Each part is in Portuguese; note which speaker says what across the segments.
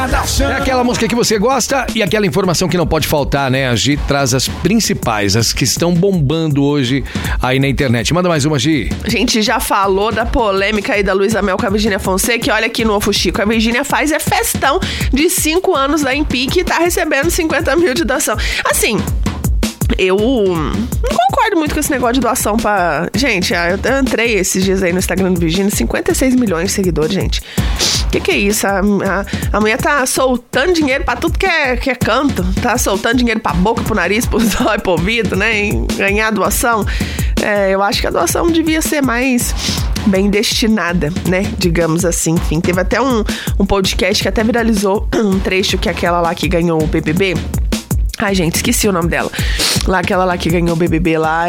Speaker 1: É aquela música que você gosta e aquela informação que não pode faltar, né? A Gi traz as principais, as que estão bombando hoje aí na internet. Manda mais uma, Gi.
Speaker 2: A gente já falou da polêmica aí da Luísa Mel com a Virgínia Fonseca, e olha aqui no Ovo Chico, a Virgínia faz festão de 5 anos da Empique e tá recebendo 50 mil de doação. Assim, eu não concordo muito com esse negócio de doação pra... Gente, eu entrei esses dias aí no Instagram do Virgínia, 56 milhões de seguidores, gente. Que é isso? A mulher tá soltando dinheiro pra tudo que é canto. Tá soltando dinheiro pra boca, pro nariz, pro zóio, pro ouvido, né? Em ganhar doação. Eu acho que a doação devia ser mais bem destinada, né? Digamos assim. Enfim, teve até um podcast que até viralizou um trecho que aquela lá que ganhou o BBB... Ai, gente, esqueci o nome dela. Aquela lá que ganhou o BBB lá,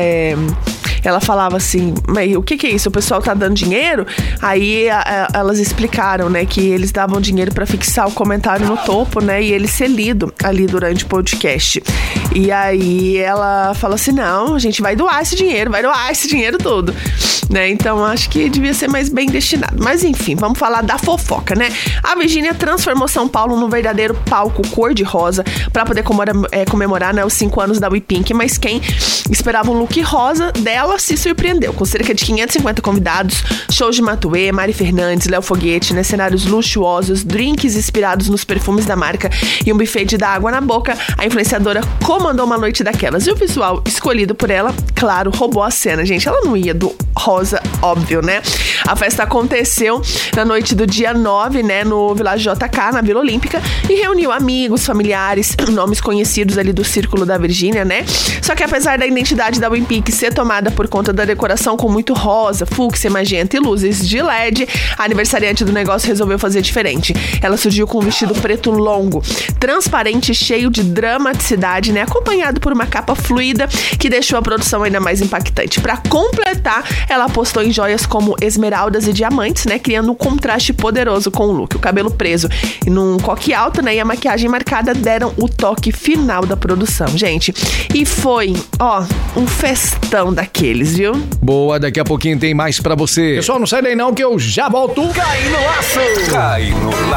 Speaker 2: ela falava assim, mas o que é isso? O pessoal tá dando dinheiro? Aí elas explicaram, né, que eles davam dinheiro pra fixar o comentário no topo, né, e ele ser lido ali durante o podcast. E aí ela fala assim, não, a gente vai doar esse dinheiro todo, né? Então acho que devia ser mais bem destinado. Mas enfim, vamos falar da fofoca, né? A Virgínia transformou São Paulo num verdadeiro palco cor-de-rosa pra poder comemorar, né, os 5 anos da WePink, mas quem esperava um look rosa dela se surpreendeu, com cerca de 550 convidados, shows de Matuê, Mari Fernandes, Léo Foguete, né, cenários luxuosos, drinks inspirados nos perfumes da marca e um buffet de dar água na boca. A influenciadora comandou uma noite daquelas, e o visual escolhido por ela, claro, roubou a cena, gente. Ela não ia do rosa, óbvio, né? A festa aconteceu na noite do dia 9, né, no Village JK, na Vila Olímpica, e reuniu amigos, familiares, nomes conhecidos ali do círculo da Virgínia, né? Só que apesar da identidade da WePink ser tomada por conta da decoração com muito rosa, fúcsia, magenta e luzes de LED, a aniversariante do negócio resolveu fazer diferente. Ela surgiu com um vestido preto longo, transparente, cheio de dramaticidade, né? Acompanhado por uma capa fluida que deixou a produção ainda mais impactante. Pra completar, ela apostou em joias como esmeraldas e diamantes, né? Criando um contraste poderoso com o look. O cabelo preso e num coque alto, né? E a maquiagem marcada deram o toque final da produção, gente. E foi, um festão daqueles, viu?
Speaker 1: Boa, daqui a pouquinho tem mais pra você. Pessoal, não sai daí não que eu já volto.
Speaker 3: Cai no laço! Cai no laço!